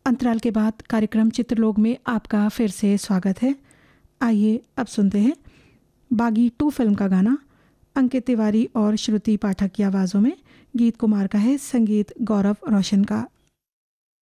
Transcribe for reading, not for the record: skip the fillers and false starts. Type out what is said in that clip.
अंतराल के बाद कार्यक्रम चित्रलोक में आपका फिर से स्वागत है। आइए अब सुनते हैं बागी 2 फिल्म का गाना। अंकित तिवारी और श्रुति पाठक की आवाज़ों में। गीत कुमार का है, संगीत गौरव रोशन का।